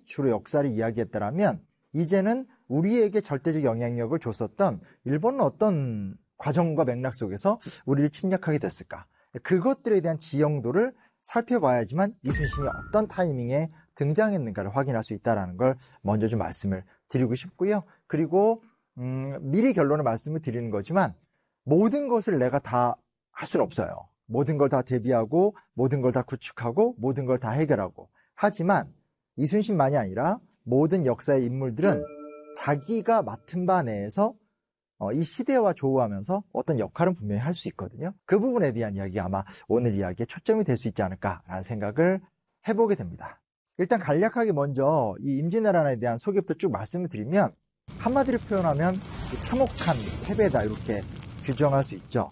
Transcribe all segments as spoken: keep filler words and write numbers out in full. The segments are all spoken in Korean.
주로 역사를 이야기했더라면 이제는 우리에게 절대적 영향력을 줬었던 일본은 어떤 과정과 맥락 속에서 우리를 침략하게 됐을까? 그것들에 대한 지형도를 살펴봐야지만 이순신이 어떤 타이밍에 등장했는가를 확인할 수 있다는 걸 먼저 좀 말씀을 드리고 싶고요. 그리고 음, 미리 결론을 말씀을 드리는 거지만 모든 것을 내가 다 할 수는 없어요. 모든 걸 다 대비하고 모든 걸 다 구축하고 모든 걸 다 해결하고. 하지만 이순신만이 아니라 모든 역사의 인물들은 자기가 맡은 바 내에서 어, 이 시대와 조우하면서 어떤 역할은 분명히 할 수 있거든요. 그 부분에 대한 이야기가 아마 오늘 이야기의 초점이 될 수 있지 않을까라는 생각을 해보게 됩니다. 일단 간략하게 먼저 이 임진왜란에 대한 소개부터 쭉 말씀을 드리면 한마디로 표현하면 참혹한 패배다 이렇게 규정할 수 있죠.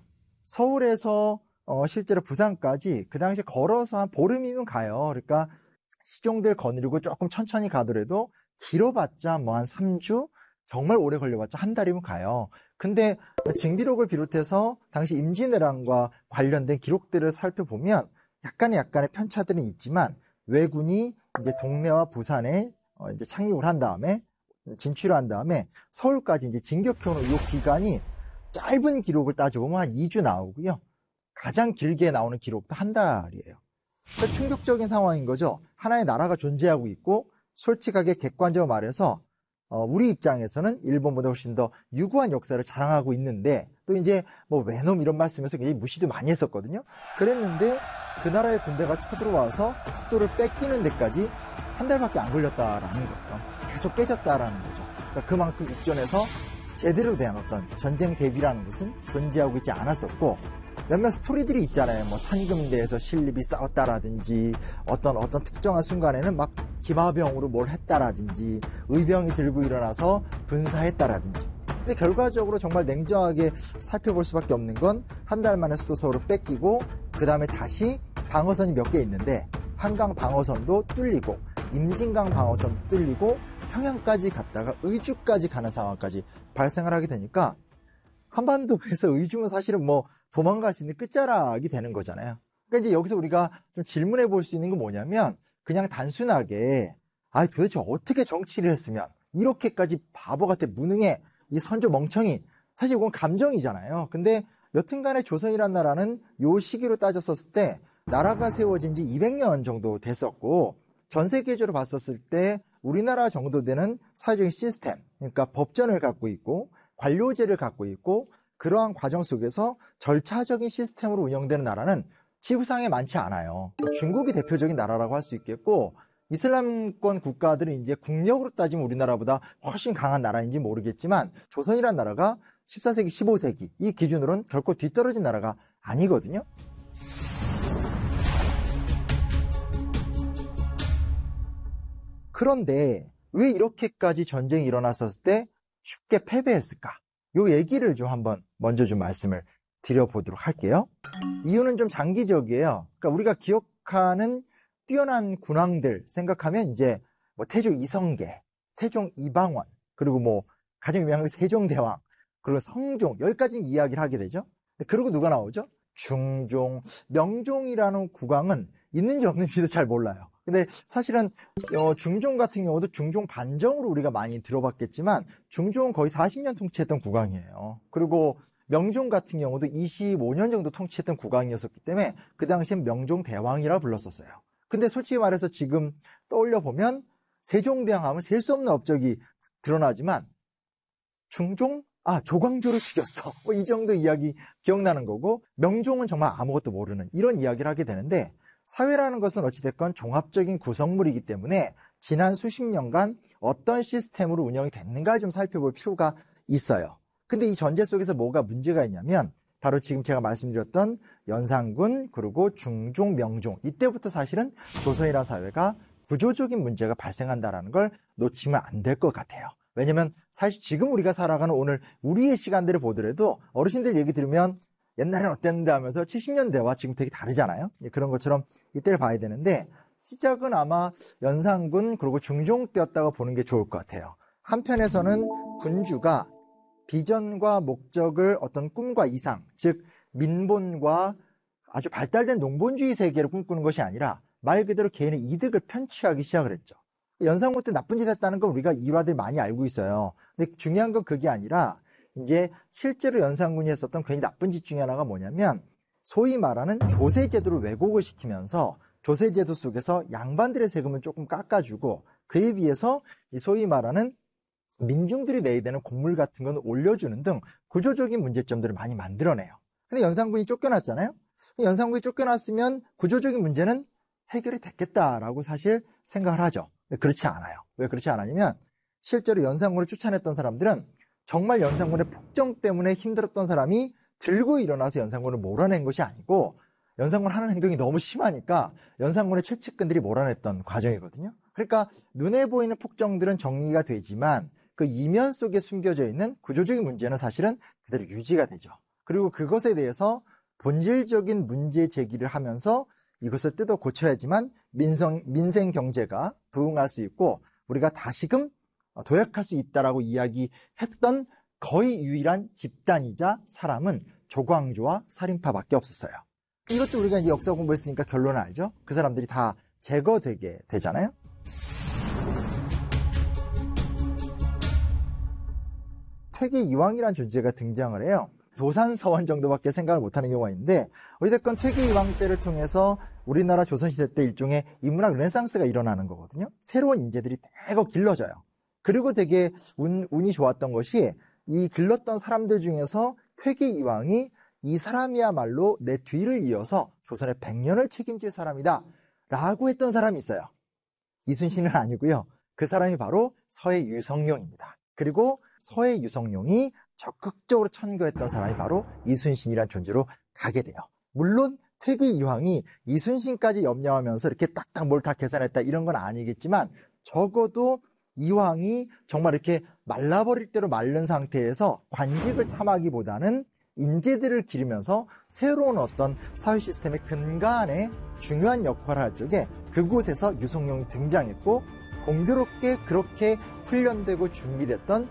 서울에서 어, 실제로 부산까지 그 당시 걸어서 한 보름이면 가요. 그러니까 시종들 거느리고 조금 천천히 가더라도 길어봤자 뭐 한 삼 주, 정말 오래 걸려봤자 한 달이면 가요. 근데 징비록을 비롯해서 당시 임진왜란과 관련된 기록들을 살펴보면 약간의 약간의 편차들은 있지만 왜군이 이제 동래와 부산에 어 이제 착륙을 한 다음에 진출을 한 다음에 서울까지 이제 진격해오는 이 기간이 짧은 기록을 따져보면 한 이 주 나오고요. 가장 길게 나오는 기록도 한 달이에요. 그러니까 충격적인 상황인 거죠. 하나의 나라가 존재하고 있고 솔직하게 객관적으로 말해서 어, 우리 입장에서는 일본보다 훨씬 더 유구한 역사를 자랑하고 있는데 또 이제 뭐 외놈 이런 말씀에서 굉장히 무시도 많이 했었거든요. 그랬는데 그 나라의 군대가 쳐들어와서 수도를 뺏기는 데까지 한 달밖에 안 걸렸다라는 거예요. 계속 깨졌다라는 거죠. 그러니까 그만큼 육전에서 제대로 된 어떤 전쟁 대비라는 것은 존재하고 있지 않았었고 몇몇 스토리들이 있잖아요. 뭐 탄금대에서 신립이 싸웠다라든지 어떤 어떤 특정한 순간에는 막 기마병으로 뭘 했다라든지 의병이 들고 일어나서 분사했다라든지. 근데 결과적으로 정말 냉정하게 살펴볼 수밖에 없는 건 한 달 만에 수도 서울을 뺏기고 그 다음에 다시 방어선이 몇 개 있는데 한강 방어선도 뚫리고 임진강 방어선도 뚫리고 평양까지 갔다가 의주까지 가는 상황까지 발생을 하게 되니까 한반도에서 의주는 사실은 뭐 도망갈 수 있는 끝자락이 되는 거잖아요. 그러니까 이제 여기서 우리가 좀 질문해 볼 수 있는 건 뭐냐면 그냥 단순하게 아 도대체 어떻게 정치를 했으면 이렇게까지 바보 같아 무능해 이 선조 멍청이 사실 이건 감정이잖아요. 근데 여튼간에 조선이란 나라는 요 시기로 따졌었을 때 나라가 세워진 지 이백 년 정도 됐었고 전 세계적으로 봤었을 때 우리나라 정도 되는 사회적인 시스템 그러니까 법전을 갖고 있고 관료제를 갖고 있고 그러한 과정 속에서 절차적인 시스템으로 운영되는 나라는 지구상에 많지 않아요. 중국이 대표적인 나라라고 할 수 있겠고 이슬람권 국가들은 이제 국력으로 따지면 우리나라보다 훨씬 강한 나라인지 모르겠지만 조선이라는 나라가 십사 세기, 십오 세기 이 기준으로는 결코 뒤떨어진 나라가 아니거든요. 그런데 왜 이렇게까지 전쟁이 일어났었을 때 쉽게 패배했을까? 요 얘기를 좀 한번 먼저 좀 말씀을 드려보도록 할게요. 이유는 좀 장기적이에요. 그러니까 우리가 기억하는 뛰어난 군왕들 생각하면 이제 뭐 태조 이성계, 태종 이방원, 그리고 뭐 가장 유명한 세종대왕, 그리고 성종 여기까지 이야기를 하게 되죠. 그리고 누가 나오죠? 중종, 명종이라는 국왕은 있는지 없는지도 잘 몰라요. 근데 사실은 어, 중종 같은 경우도 중종 반정으로 우리가 많이 들어봤겠지만 중종은 거의 사십 년 통치했던 국왕이에요. 그리고 명종 같은 경우도 이십오 년 정도 통치했던 국왕이었기 때문에 그 당시엔 명종대왕이라 불렀었어요. 근데 솔직히 말해서 지금 떠올려 보면 세종대왕 하면 셀 수 없는 업적이 드러나지만 중종? 아 조광조를 죽였어. 뭐 이 정도 이야기 기억나는 거고 명종은 정말 아무것도 모르는 이런 이야기를 하게 되는데 사회라는 것은 어찌됐건 종합적인 구성물이기 때문에 지난 수십 년간 어떤 시스템으로 운영이 됐는가 좀 살펴볼 필요가 있어요. 근데 이 전제 속에서 뭐가 문제가 있냐면 바로 지금 제가 말씀드렸던 연산군 그리고 중종, 명종 이때부터 사실은 조선이라는 사회가 구조적인 문제가 발생한다는 걸 놓치면 안 될 것 같아요. 왜냐면 사실 지금 우리가 살아가는 오늘 우리의 시간들을 보더라도 어르신들 얘기 들으면 옛날엔 어땠는데 하면서 칠십 년대와 지금 되게 다르잖아요. 그런 것처럼 이때를 봐야 되는데 시작은 아마 연산군 그리고 중종 때였다고 보는 게 좋을 것 같아요. 한편에서는 군주가 비전과 목적을 어떤 꿈과 이상, 즉 민본과 아주 발달된 농본주의 세계를 꿈꾸는 것이 아니라 말 그대로 개인의 이득을 편취하기 시작을 했죠. 연산군 때 나쁜 짓 했다는 건 우리가 일화들 많이 알고 있어요. 근데 중요한 건 그게 아니라 이제 실제로 연산군이 했었던 굉장히 나쁜 짓 중에 하나가 뭐냐면 소위 말하는 조세제도를 왜곡을 시키면서 조세제도 속에서 양반들의 세금을 조금 깎아주고 그에 비해서 이 소위 말하는 민중들이 내야 되는 곡물 같은 건 올려주는 등 구조적인 문제점들을 많이 만들어내요. 근데 연산군이 쫓겨났잖아요. 연산군이 쫓겨났으면 구조적인 문제는 해결이 됐겠다라고 사실 생각을 하죠. 그렇지 않아요. 왜 그렇지 않았냐면 실제로 연산군을 쫓아냈던 사람들은 정말 연산군의 폭정 때문에 힘들었던 사람이 들고 일어나서 연산군을 몰아낸 것이 아니고 연산군 하는 행동이 너무 심하니까 연산군의 최측근들이 몰아냈던 과정이거든요. 그러니까 눈에 보이는 폭정들은 정리가 되지만 그 이면 속에 숨겨져 있는 구조적인 문제는 사실은 그대로 유지가 되죠. 그리고 그것에 대해서 본질적인 문제 제기를 하면서 이것을 뜯어 고쳐야지만 민성, 민생 경제가 부흥할 수 있고 우리가 다시금 도약할 수 있다라고 이야기했던 거의 유일한 집단이자 사람은 조광조와 살인파밖에 없었어요. 이것도 우리가 이제 역사 공부했으니까 결론을 알죠. 그 사람들이 다 제거되게 되잖아요. 퇴계이왕이라는 존재가 등장을 해요. 도산서원 정도밖에 생각을 못하는 경우가 있는데 어찌됐건 퇴계이왕 때를 통해서 우리나라 조선시대 때 일종의 인문학 르네상스가 일어나는 거거든요. 새로운 인재들이 대거 길러져요. 그리고 되게 운, 운이 좋았던 것이 이 길렀던 사람들 중에서 퇴계이왕이 이 사람이야말로 내 뒤를 이어서 조선의 백 년을 책임질 사람이다 라고 했던 사람이 있어요. 이순신은 아니고요. 그 사람이 바로 서해 유성룡입니다. 그리고 서해 유성룡이 적극적으로 천거했던 사람이 바로 이순신이라는 존재로 가게 돼요. 물론 퇴계이왕이 이순신까지 염려하면서 이렇게 딱딱 뭘 다 계산했다 이런 건 아니겠지만 적어도 이왕이 정말 이렇게 말라버릴 대로 마른 상태에서 관직을 탐하기보다는 인재들을 기르면서 새로운 어떤 사회 시스템의 근간에 중요한 역할을 할 적에 그곳에서 유성룡이 등장했고 공교롭게 그렇게 훈련되고 준비됐던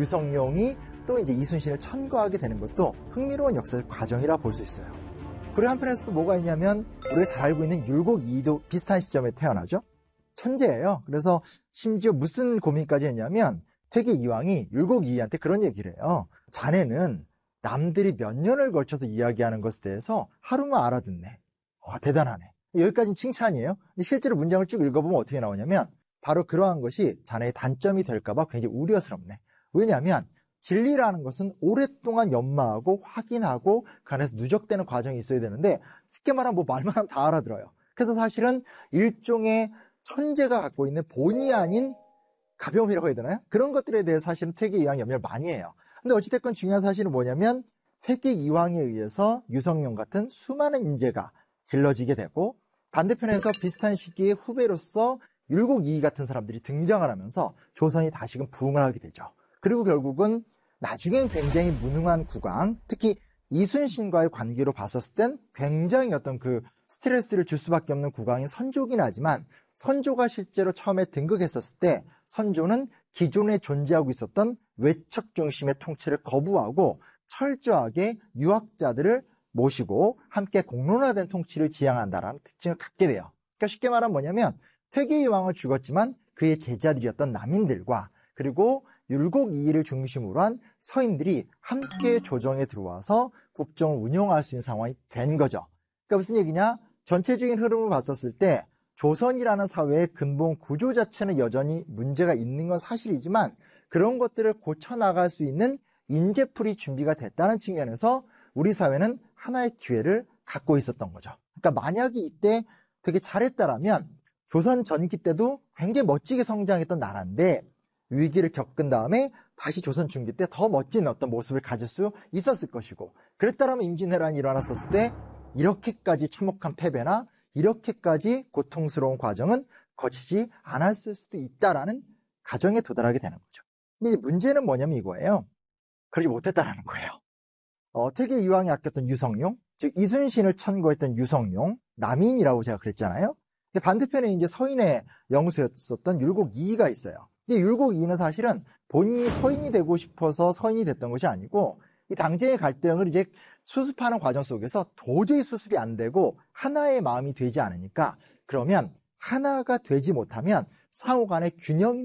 유성룡이 또 이제 이순신을 천거하게 되는 것도 흥미로운 역사적 과정이라 볼 수 있어요. 그리고 한편에서도 뭐가 있냐면 우리가 잘 알고 있는 율곡이이도 비슷한 시점에 태어나죠. 천재예요. 그래서 심지어 무슨 고민까지 했냐면 퇴계이왕이 율곡이이한테 그런 얘기를 해요. 자네는 남들이 몇 년을 걸쳐서 이야기하는 것에 대해서 하루만 알아듣네. 와, 대단하네. 여기까지는 칭찬이에요. 근데 실제로 문장을 쭉 읽어보면 어떻게 나오냐면 바로 그러한 것이 자네의 단점이 될까봐 굉장히 우려스럽네. 왜냐하면 진리라는 것은 오랫동안 연마하고 확인하고 그 안에서 누적되는 과정이 있어야 되는데 쉽게 말하면 뭐 말만 하면 다 알아들어요. 그래서 사실은 일종의 천재가 갖고 있는 본의 아닌 가벼움이라고 해야 되나요? 그런 것들에 대해서 사실은 퇴계이왕이 염려를 많이 해요. 근데 어찌됐건 중요한 사실은 뭐냐면 퇴계이왕에 의해서 유성룡 같은 수많은 인재가 길러지게 되고 반대편에서 비슷한 시기에 후배로서 율곡이이 같은 사람들이 등장을 하면서 조선이 다시금 부흥을 하게 되죠. 그리고 결국은 나중엔 굉장히 무능한 국왕, 특히 이순신과의 관계로 봤었을 땐 굉장히 어떤 그 스트레스를 줄 수밖에 없는 국왕인 선조긴 하지만 선조가 실제로 처음에 등극했었을 때 선조는 기존에 존재하고 있었던 외척 중심의 통치를 거부하고 철저하게 유학자들을 모시고 함께 공론화된 통치를 지향한다라는 특징을 갖게 돼요. 그러니까 쉽게 말하면 뭐냐면 퇴계이왕은 죽었지만 그의 제자들이었던 남인들과 그리고 율곡이이를 중심으로 한 서인들이 함께 조정에 들어와서 국정을 운영할 수 있는 상황이 된 거죠. 그러니까 무슨 얘기냐? 전체적인 흐름을 봤었을 때 조선이라는 사회의 근본 구조 자체는 여전히 문제가 있는 건 사실이지만 그런 것들을 고쳐나갈 수 있는 인재풀이 준비가 됐다는 측면에서 우리 사회는 하나의 기회를 갖고 있었던 거죠. 그러니까 만약에 이때 되게 잘했다라면 조선 전기 때도 굉장히 멋지게 성장했던 나라인데 위기를 겪은 다음에 다시 조선 중기 때 더 멋진 어떤 모습을 가질 수 있었을 것이고 그랬다라면 임진왜란이 일어났었을 때 이렇게까지 참혹한 패배나 이렇게까지 고통스러운 과정은 거치지 않았을 수도 있다라는 가정에 도달하게 되는 거죠. 근데 문제는 뭐냐면 이거예요. 그러지 못했다라는 거예요. 어, 퇴계이왕이 아꼈던 유성룡, 즉 이순신을 천거했던 유성룡, 남인이라고 제가 그랬잖아요. 근데 반대편에 이제 서인의 영수였었던 율곡이이가 있어요. 근데 율곡이이는 사실은 본인이 서인이 되고 싶어서 서인이 됐던 것이 아니고 이 당쟁의 갈등을 이제 수습하는 과정 속에서 도저히 수습이 안 되고 하나의 마음이 되지 않으니까 그러면 하나가 되지 못하면 상호 간의 균형